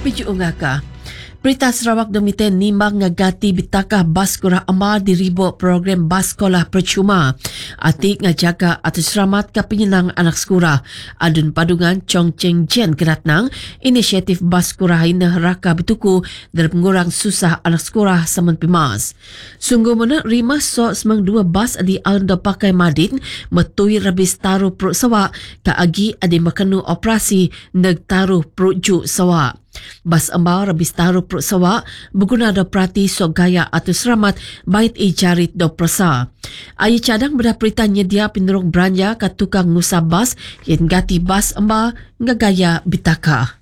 Piju ngaka. Berita Sarawak Domiten nimbang ngagati bitakah bas kurah amal diribo program bas sekolah percuma. Atik ngajaga atau selamat ke penyenang anak sekolah. Adun padungan Chong Cheng Jen keratnang inisiatif bas sekolah ini raka bertuku dari pengurang susah anak sekolah saman pimas. Sungguh mana rima so semang dua bas di anda pakai madin metui rabis taruh perut sawak ka agi adi makanu operasi neg taruh perut juk sawak. Bas ambal rabis taruh perut sawak berguna do perhati sok gaya atau selamat bait ijarit do persa. Ayi cadang berdah perita nyedia pinurung belanja ke tukang ngusah bas yang gati bas ambal ngagaya bitaka.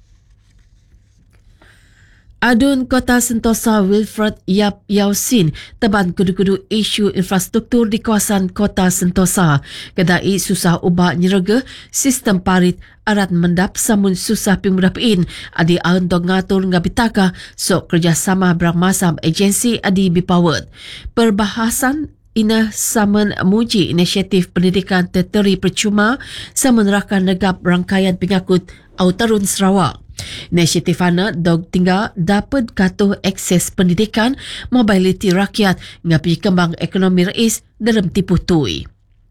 Adun Kota Sentosa Wilfred Yap Yausin teban kudu-kudu isu infrastruktur di kawasan Kota Sentosa. Kedai susah ubah nyerega sistem parit arat mendap samun susah pimudapin adi untuk ngatur ngabitaka sok kerjasama berangmasam agensi adi bipawat. Perbahasan ina saman muji inisiatif pendidikan terteri percuma saman rakan negap rangkaian pengakut Autarun Sarawak. Inisiatif anak dog tinggal dapat katuh akses pendidikan mobiliti rakyat ngapi kembang ekonomi rais dalam tipu tui.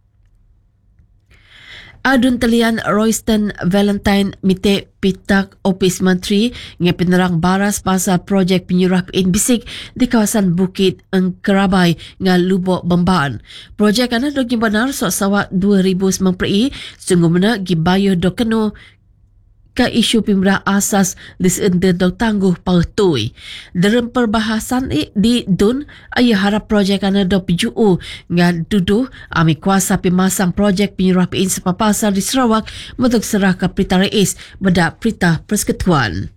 Adun talian Royston Valentine mite pitak Opis Menteri nga penerang baras pasal projek penyurah in bisik di kawasan Bukit Engkerabai nga Lubok Bemban. Projek anak dog benar sok sawak 2000 memperi sungguh mana gibayuh dog kenu ka isu pimrah asas disende dog tangguh pautui. Dalam perbahasan di dun ayah harap projek ana do PJU nga duduh ami kuasa pimasang projek penyurah in sepapasar di Sarawak untuk serah ke Perita Rais beda Perita Persekutuan.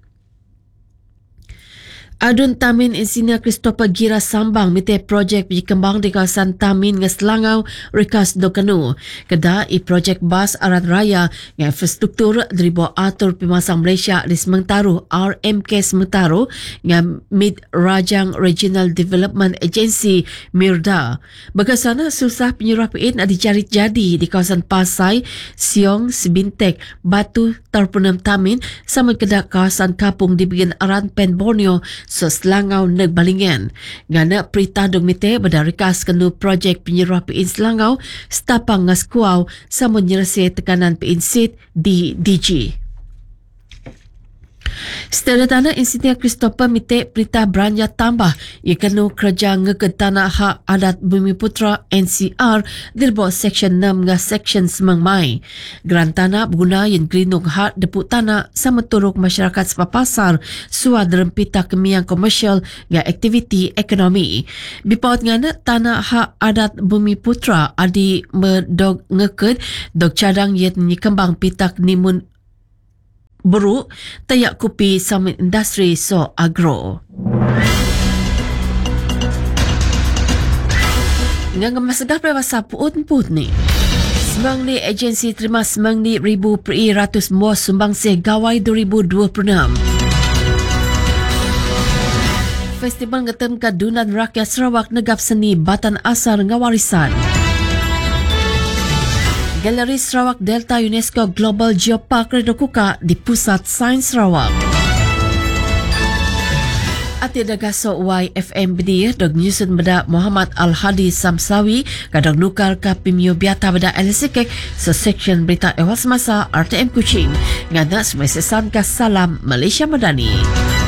Adun Tamin Insinyur Christopher Gira Sambang mite projek berkembang di kawasan Tamin ngas Selangau Rikas Dokanu. Kedah projek bas arat raya yang infrastruktur dari bawah atur pemasang Malaysia di Sementara RMK Sementara yang Mid Rajang Regional Development Agency MIRDA. Berkesana susah penyurahin adi jarit jadi di kawasan Pasai, Siong, Sebintek, Batu, Tarpunam Tamin sama kedah kawasan Kapung di bagian aran Pen Borneo so Selangau Negbalingan. Ngana perita dong mite berdarikas kenu projek penyerah PIN Selangau setapang ngaskuau sama nyerasi tekanan PIN SID di DG. Setelah tanah Insinyur Christopher mite perintah belanja tambah ia kena kerja ngeged tanah hak adat Bumi Putra NCR di bawah Seksyen 6 dengan Seksyen Semang Mai. Geran tanah berguna yang gelinung hak depuk tanah sama turuk masyarakat sepapasar suat dalam pita kemiang komersial dengan aktiviti ekonomi. Bipaut ngana tanah hak adat Bumi Putra adi merdog ngeged dog cadang yang nyikembang pita nimun buruk tayak kupi sama industri so agro. Ngang masadah perwasa puut ni. Semang ni agensi terima semang ni ribu peri ratus muas sumbang sih gawai 2026. Festival ngetem kadunan rakyat Sarawak negap seni Batan Asar ngawarisan. Galeri Sarawak Delta UNESCO Global Geopark Redokuka di Pusat Sains Sarawak. Ati dagaso YFM bedir dog nyusun beda Muhammad Al-Hadi Samsawi kadang nukar ka pimio biata beda LSK sa seksyen berita ewas masa RTM Kuching. Ngana semesesan ka salam Malaysia Madani.